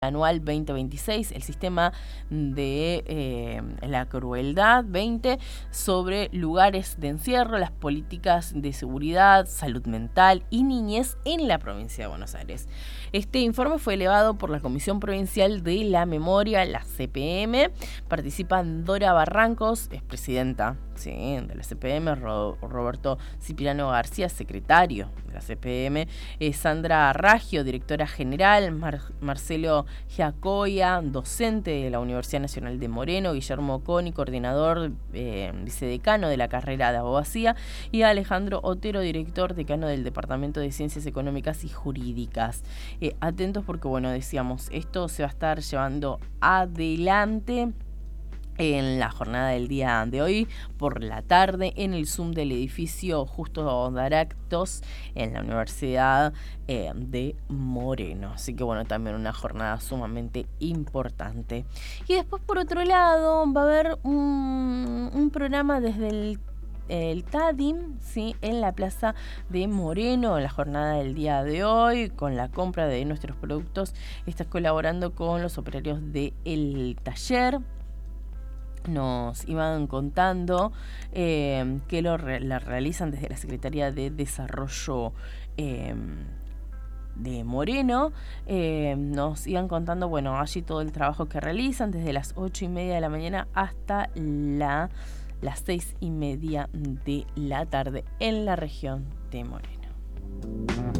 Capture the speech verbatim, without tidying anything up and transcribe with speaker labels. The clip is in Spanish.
Speaker 1: anual veinte veintiséis, el sistema de eh, la crueldad veinte, sobre lugares de encierro, las políticas de seguridad, salud mental y niñez en la provincia de Buenos Aires. Este informe fue elevado por la Comisión Provincial de la Memoria, la C P M. Participan Dora Barrancos, es presidenta sí, de la C P M, Ro- Roberto Cipriano García, secretario de la C P M, eh, Sandra Raggio, directora general, Mar- Marcelo Giacoia, docente de la Universidad Nacional de Moreno, Guillermo Coni, coordinador, eh, vicedecano de la carrera de abogacía, y Alejandro Otero, director decano del Departamento de Ciencias Económicas y Jurídicas. Eh, atentos porque, bueno, decíamos, esto se va a estar llevando adelante en la jornada del día de hoy por la tarde en el Zoom del edificio Justo Daractos en la Universidad eh, de Moreno. Así que bueno, también una jornada sumamente importante. Y después, por otro lado, va a haber un, un programa desde el el TADIM, ¿sí? En la plaza de Moreno, en la jornada del día de hoy, con la compra de nuestros productos. Está colaborando con los operarios del taller. Nos iban contando eh, que lo re- la realizan desde la Secretaría de Desarrollo eh, de Moreno. Eh, nos iban contando, bueno, allí todo el trabajo que realizan desde las ocho y media de la mañana hasta la, las seis y media de la tarde en la región de Moreno.